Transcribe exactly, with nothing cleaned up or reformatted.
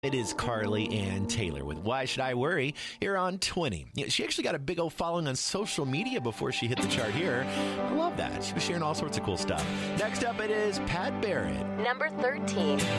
It is Carly Ann Taylor with Why Should I Worry here on twenty. You know, she actually got a big old following on social media before she hit the chart here. I love that. She was sharing all sorts of cool stuff. Next up, it is Pat Barrett. Number thirteen.